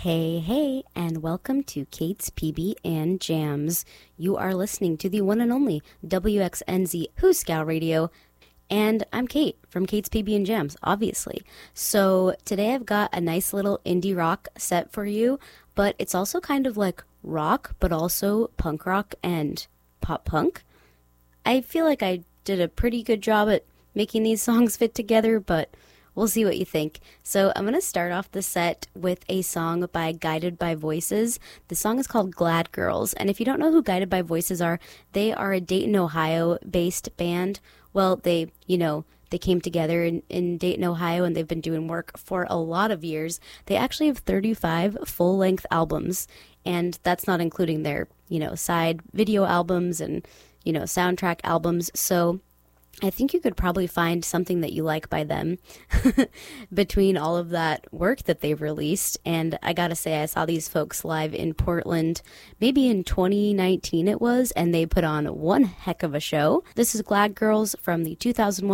Hey, hey, and welcome to Kate's PB and Jams. You are listening to the one and only WXNZ Who Scout Radio, and I'm Kate from Kate's PB and Jams, obviously. So today I've got a nice little indie rock set for you, but it's also kind of like rock, but also punk rock and pop punk. I feel like I did a pretty good job at making these songs fit together, but we'll see what you think. So I'm going to start off the set with a song by Guided by Voices. The song is called Glad Girls. And if you don't know who Guided by Voices are, they are a Dayton, Ohio-based band. Well, they came together in Dayton, Ohio, and they've been doing work for a lot of years. They actually have 35 full-length albums, and that's not including their, side video albums and, soundtrack albums. So I think you could probably find something that you like by them between all of that work that they've released. And I gotta say, I saw these folks live in Portland, maybe in 2019 it was, and they put on one heck of a show. This is Glad Girls from the 2001